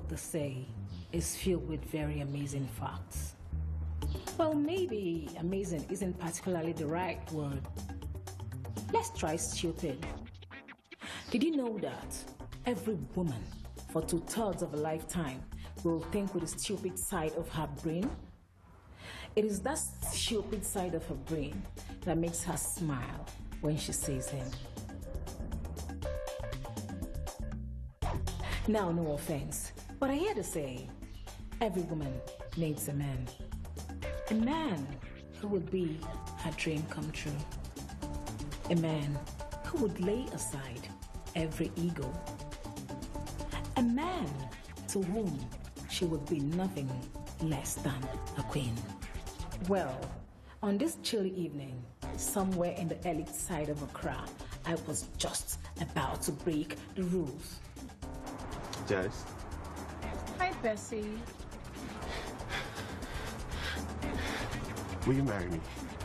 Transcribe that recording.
they say, is filled with very amazing facts. Well, maybe amazing isn't particularly the right word. Let's try stupid. Did you know that every woman, for 2/3 of a lifetime, will think with the stupid side of her brain? It is that stupid side of her brain that makes her smile when she sees him. Now, no offense, but I hear to say, every woman needs a man. A man who would be her dream come true. A man who would lay aside every ego. A man to whom she would be nothing less than a queen. Well, on this chilly evening, somewhere in the elite side of Accra, I was just about to break the rules. Janice. Hi, Bessie. Will you marry me?